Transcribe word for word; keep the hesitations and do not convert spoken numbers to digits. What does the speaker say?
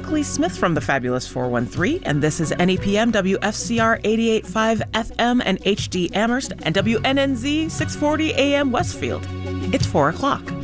Buckley Smith from the Fabulous four one three, and this is N E P M W F C R eighty-eight point five F M and H D Amherst and W N N Z six forty A M Westfield. It's four o'clock.